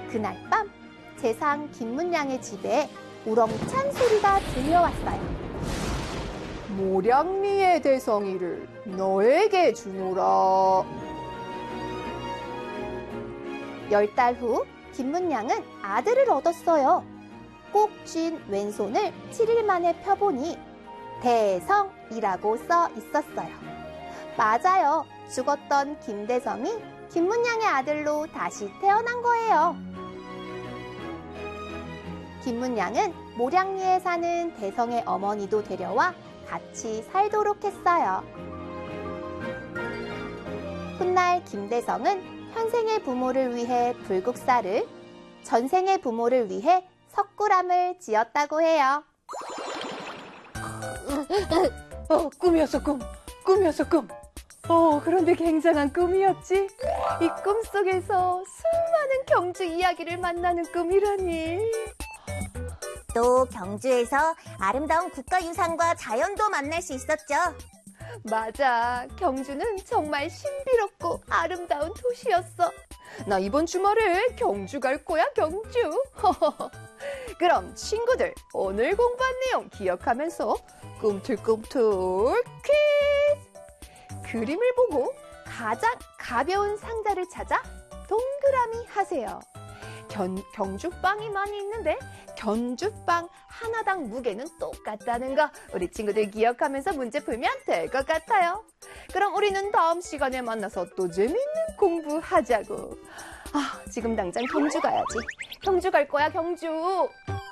그날 밤 재상 김문양의 집에 우렁찬 소리가 들려왔어요. 모량리의 대성이를 너에게 주노라. 10달 후 김문양은 아들을 얻었어요. 꼭 쥔 왼손을 7일 만에 펴보니 대성이라고 써 있었어요. 맞아요. 죽었던 김대성이 김문양의 아들로 다시 태어난 거예요. 김문양은 모량리에 사는 대성의 어머니도 데려와 같이 살도록 했어요. 훗날 김대성은 현생의 부모를 위해 불국사를, 전생의 부모를 위해 석굴암을 지었다고 해요. 꿈이었어, 꿈. 꿈이었어, 꿈. 그런데 굉장한 꿈이었지. 이 꿈 속에서 수많은 경주 이야기를 만나는 꿈이라니. 또 경주에서 아름다운 국가유산과 자연도 만날 수 있었죠. 맞아. 경주는 정말 신비롭고 아름다운 도시였어. 나 이번 주말에 경주 갈 거야, 경주. 그럼 친구들, 오늘 공부한 내용 기억하면서 꿈틀꿈틀 퀴즈! 그림을 보고 가장 가벼운 상자를 찾아 동그라미 하세요. 경주빵이 많이 있는데 견주빵 하나당 무게는 똑같다는 거 우리 친구들 기억하면서 문제 풀면 될 것 같아요. 그럼 우리는 다음 시간에 만나서 또 재밌는 공부하자고. 지금 당장 경주 가야지. 경주 갈 거야, 경주.